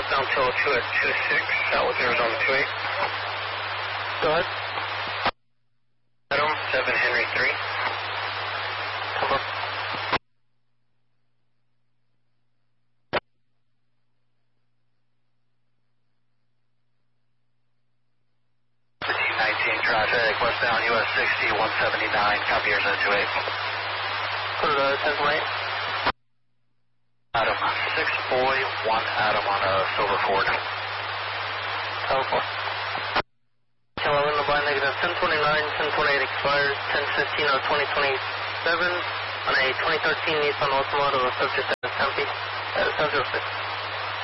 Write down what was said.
westbound 202 at 26, Southwest Arizona 28. Go ahead. Adam, 7 Henry 3. Over. Traffic, westbound US 60, 179, copy yours at 28. Go to 10-8. Adam, 6 boy, 1 Adam on a silver Ford. Tower 4. Kilo in the blind negative 1029, 1028 expires 1015 of 2027 on a 2013 Nissan Altima, subject at Tempe, 706.